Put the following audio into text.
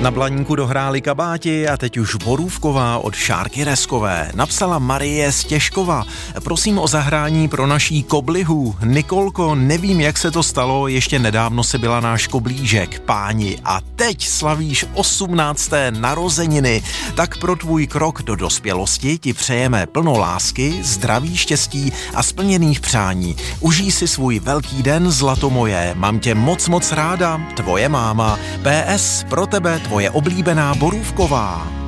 Na Blaníku dohráli kabáti a teď už Borůvková od Šárky Reskové. Napsala Marie Stěžkova. Prosím o zahrání pro naší koblihu. Nikolko, nevím, jak se to stalo, ještě nedávno si byla náš koblížek, páni, a teď slavíš 18. narozeniny. Tak pro tvůj krok do dospělosti ti přejeme plno lásky, zdraví, štěstí a splněných přání. Užij si svůj velký den, zlato moje. Mám tě moc ráda, tvoje máma. PS pro tebe tvoje oblíbená Borůvková.